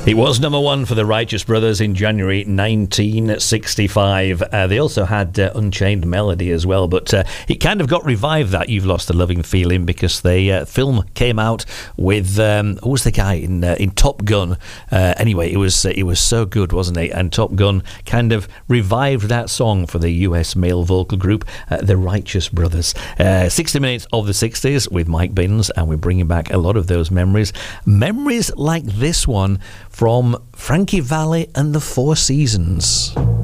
It was number one for the Righteous Brothers in January 1965. They also had Unchained Melody as well, but it kind of got revived, that You've Lost the Loving Feeling, because the film came out with who was the guy in Top Gun? Anyway, it was so good, wasn't it? And Top Gun kind of revived that song for the US male vocal group, the Righteous Brothers. 60 minutes of the 60s with Mike Binns, and we're bringing back a lot of those memories like this one from Frankie Valli and the Four Seasons.